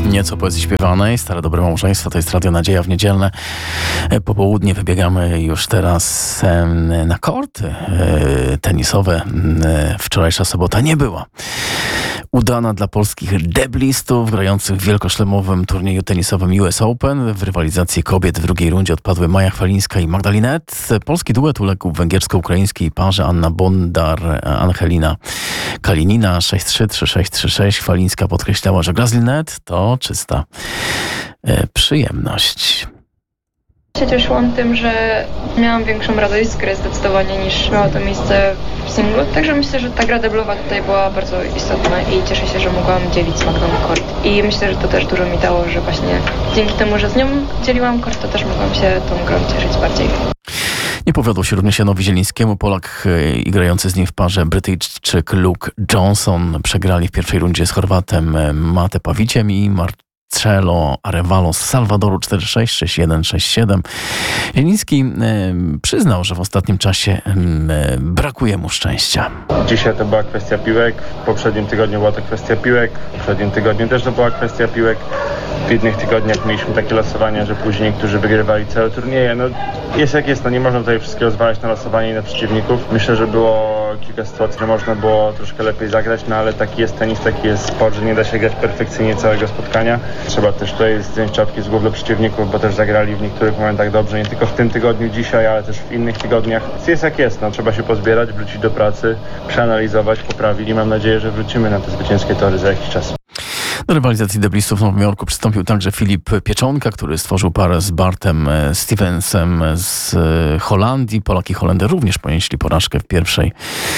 Nieco poezji śpiewanej, Stare Dobre Małżeństwo, to jest Radio Nadzieja w niedzielne popołudnie. Wybiegamy już teraz na korty tenisowe. Wczorajsza sobota nie była udana dla polskich deblistów grających w wielkoszlemowym turnieju tenisowym US Open. W rywalizacji kobiet w drugiej rundzie odpadły Maja Chwalińska i Magdalinet. Polski duet uległ węgiersko-ukraińskiej parze Anna Bondar-Angelina Kalinina 6-3, 3-6, 3-6. Chwalińska podkreślała, że gra z Linet to czysta przyjemność. Cieszyłam tym, że miałam większą radość z gry zdecydowanie niż miało to miejsce w singlu, także myślę, że ta gra deblowa tutaj była bardzo istotna i cieszę się, że mogłam dzielić z Magdą kort. I myślę, że to też dużo mi dało, że właśnie dzięki temu, że z nią dzieliłam kort, to też mogłam się tą grą cieszyć bardziej. Nie powiodło się również Janowi Zielińskiemu. Polak i grający z nim w parze Brytyjczyk Luke Johnson przegrali w pierwszej rundzie z Chorwatem Mate Paviciem i Marcelo Arevalo z Salwadoru 4-6, 6-1, 6-7. Zieliński przyznał, że w ostatnim czasie brakuje mu szczęścia. Dzisiaj to była kwestia piłek, w poprzednim tygodniu była to kwestia piłek, w poprzednim tygodniu też to była kwestia piłek. W innych tygodniach mieliśmy takie losowania, że później niektórzy wygrywali całe turnieje. No jest jak jest, no nie można tutaj wszystkiego zwalać na losowanie i na przeciwników. Myślę, że było kilka sytuacji, że można było troszkę lepiej zagrać, no ale taki jest tenis, taki jest sport, że nie da się grać perfekcyjnie całego spotkania. Trzeba też tutaj zdjąć czapki z głów do przeciwników, bo też zagrali w niektórych momentach dobrze, nie tylko w tym tygodniu dzisiaj, ale też w innych tygodniach. Jest jak jest, no trzeba się pozbierać, wrócić do pracy, przeanalizować, poprawić i mam nadzieję, że wrócimy na te zwycięskie tory za jakiś czas. Do rywalizacji deblistów w Nowym Jorku przystąpił także Filip Pieczonka, który stworzył parę z Bartem Stevensem z Holandii. Polak i Holender również ponieśli porażkę w pierwszej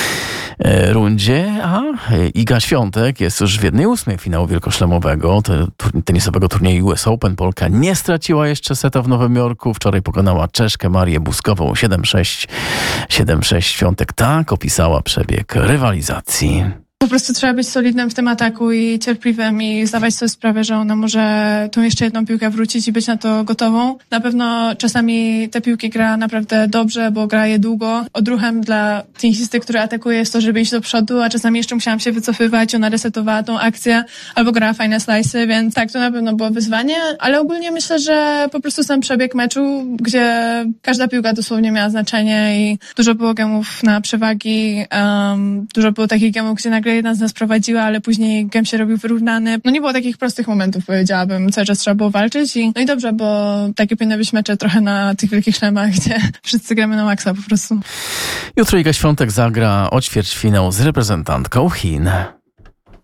rundzie, a Iga Świątek jest już w 1/8 finału wielkoszlemowego tenisowego turnieju US Open. Polka nie straciła jeszcze seta w Nowym Jorku. Wczoraj pokonała Czeszkę Marię Buskową 7-6, 7-6. Świątek tak opisała przebieg rywalizacji. Po prostu trzeba być solidnym w tym ataku i cierpliwym i zdawać sobie sprawę, że ona może tą jeszcze jedną piłkę wrócić i być na to gotową. Na pewno czasami te piłki gra naprawdę dobrze, bo gra je długo. Odruchem dla tenisisty, który atakuje, jest to, żeby iść do przodu, a czasami jeszcze musiałam się wycofywać, ona resetowała tą akcję albo grała fajne slice'y, więc tak, to na pewno było wyzwanie, ale ogólnie myślę, że po prostu sam przebieg meczu, gdzie każda piłka dosłownie miała znaczenie i dużo było gemów na przewagi, dużo było takich gemów, gdzie nagle jedna z nas prowadziła, ale później gem się robił wyrównany. No nie było takich prostych momentów, powiedziałabym. Cały czas trzeba było walczyć no i dobrze, bo takie powinny być mecze trochę na tych wielkich szlemach, gdzie wszyscy gramy na maksa po prostu. Jutro Iga Świątek zagra ćwierćfinał z reprezentantką Chin.